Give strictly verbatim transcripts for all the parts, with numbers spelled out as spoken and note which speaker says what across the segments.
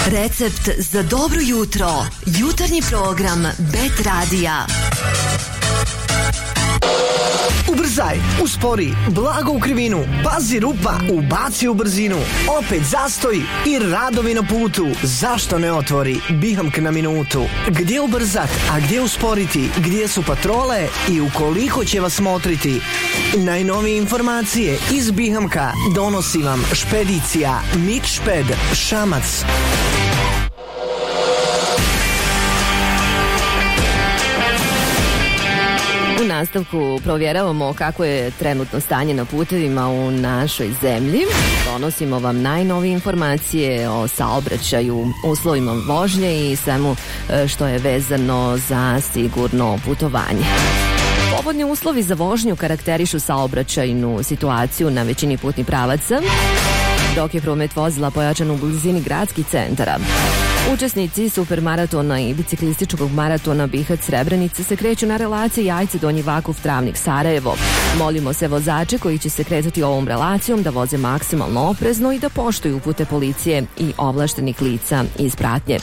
Speaker 1: Recept za dobro jutro. Jutarnji program Bet Radija.
Speaker 2: Ubrzaj, uspori, blago u krivinu, pazi rupa, ubaci u brzinu, opet zastoj i radovi na putu. Zašto ne otvori Bihamk na minutu? Gdje ubrzat, a gdje usporiti, gdje su patrole i ukoliko će vas motriti? Najnovije informacije iz Bihamka donosi vam špedicija Mikšped Šamac.
Speaker 3: U nastavku provjeravamo kako je trenutno stanje na putevima u našoj zemlji. Donosimo vam najnovije informacije o saobraćaju, uslovima vožnje i svemu što je vezano za sigurno putovanje. Povoljni uslovi za vožnju karakterišu saobraćajnu situaciju na većini putnih pravaca, dok je promet vozila pojačan u blizini gradskih centara. Učesnici supermaratona i biciklističkog maratona Bihać Srebrenica se kreću na relaciji Jajce Donji Vakuf Travnik Sarajevo. Molimo se vozače koji će se kretati ovom relacijom da voze maksimalno oprezno i da poštuju upute policije i ovlaštenih lica iz pratnje.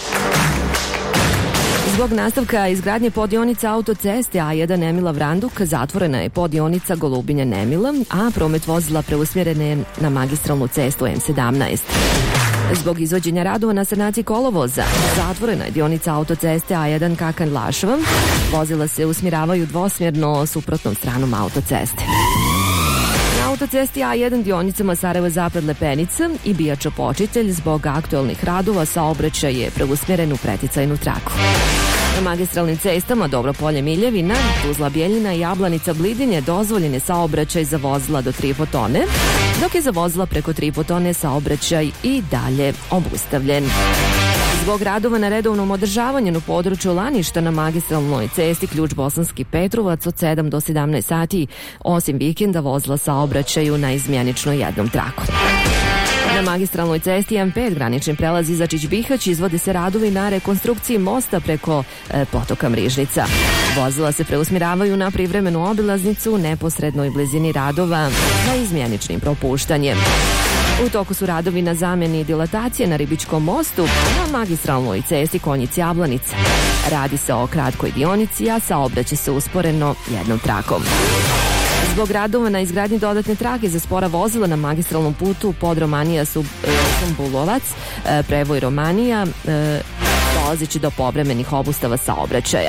Speaker 3: Zbog nastavka izgradnje podionica autoceste A jedan Emila Vranduk zatvorena je podionica Golubinja Nemila, a promet vozila preusmjeren je na magistralnu cestu M sedamnaest. Zbog izvođenja radova na sanaciji kolovoza zatvorena je dionica autoceste A jedan Kakan Lašva. Vozila se usmjeravaju dvosmjerno suprotnom stranom autoceste. Na autocesti A jedan dionicama Sarajevo Zapad Lepenica i Bijača Počitelj zbog aktualnih radova saobraćaj je preusmjeren u preticajnu traku. Na magistralnim cestama Dobropolje Miljevina, Tuzla Bjeljina i Jablanica Blidinje dozvoljen je saobraćaj za vozila do tri i po tone, dok je za vozila preko tri i po tone saobraćaj i dalje obustavljen. Zbog radova na redovnom održavanju na području Laništa na magistralnoj cesti Ključ Bosanski Petrovac od sedam do sedamnaest sati, osim vikenda vozila saobraćaju na izmjenično jednom traku. Na magistralnoj cesti M pet granični prelaz Izačić Bihać izvode se radovi na rekonstrukciji mosta preko e, potoka Mrižnica. Vozila se preusmjeravaju na privremenu obilaznicu u neposrednoj blizini radova na izmjeničnim propuštanjem. U toku su radovi na zamjeni dilatacije na Ribičkom mostu na magistralnoj cesti Konjic Jablanica. Radi se o kratkoj dionici, a saobraća se usporeno jednom trakom. Zbog radova na izgradnji dodatne trake za spora vozila na magistralnom putu pod Romanija Sumbulovac, prevoj Romanija, dolazeći do povremenih obustava saobraćaja.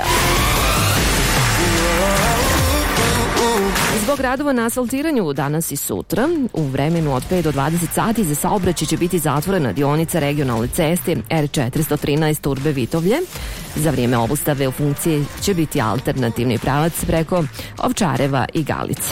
Speaker 3: Zbog radova na asfaltiranju danas i sutra, u vremenu od pet do dvadeset sati za saobraćaj će biti zatvorena dionica regionalne ceste R četiristo trinaest Turbe Vitovlje. Za vrijeme obustave u funkciji će biti alternativni pravac preko Ovčareva i Galice.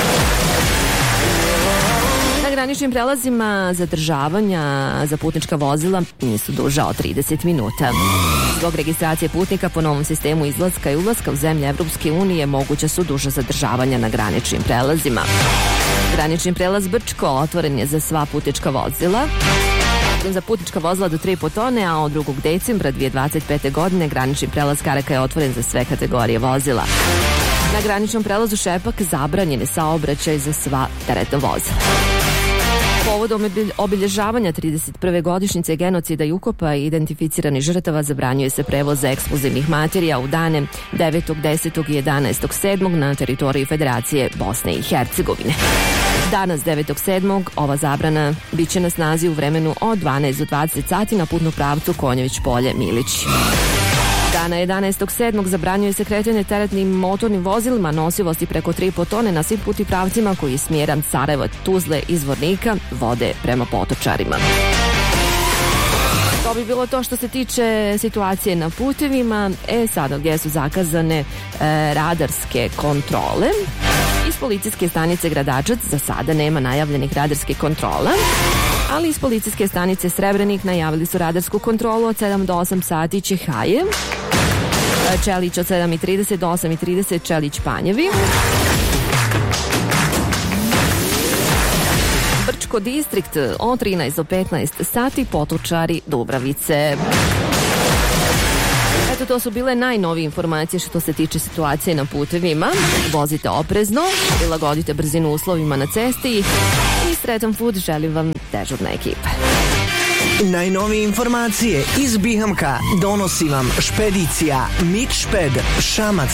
Speaker 3: Na graničnim prelazima zadržavanja za putnička vozila nisu duža od trideset minuta. Zbog registracije putnika po novom sistemu izlaska i ulaska u zemlje Evropske unije moguća su duža zadržavanja na graničnim prelazima. Granični prelaz Brčko otvoren je za sva putnička vozila. Za putnička vozila do tri i po tone, a od drugog decembra dvije tisuće dvadeset pete. godine granični prelaz Karaka je otvoren za sve kategorije vozila. Na graničnom prelazu Šepak zabranjen je saobraćaj za sva teretna vozila. Povodom obilježavanja trideset prve godišnjice genocida i ukopa i identificiranih žrtava zabranjuje se prevoz eksplozivnih materija u dane devetog, desetog i jedanaestog sedmog na teritoriji Federacije Bosne i Hercegovine. Danas devetog sedmog ova zabrana bit će na snazi u vremenu od dvanaest do dvadeset sati na putnom pravcu Konjević Polje Milić. Dana jedanaestog sedmog zabranjuje se kretanje teretnim motornim vozilima nosivosti preko tri i po tone na svim putnim pravcima koji je smjeran Sarajeva, Tuzle i Zvornika vode prema Potočarima. To bi bilo to što se tiče situacije na putevima. E sada gdje su zakazane e, radarske kontrole. Iz policijske stanice Gradačac za sada nema najavljenih radarskih kontrola, ali iz policijske stanice Srebrenik najavili su radarsku kontrolu od sedam do osam sati Čehaje, Čelić od sedam i trideset do osam i trideset Čelić Panjevi, Brčko distrikt od trinaest do petnaest sati Potočari Dubravice. Eto, to su bile najnovije informacije što se tiče situacije na putevima. Vozite oprezno, prilagodite brzinu uslovima na cesti i sretan put želim vam dežurna ekipa.
Speaker 2: Najnovije informacije iz Bihamka donosi vam špedicija Mitšped Šamac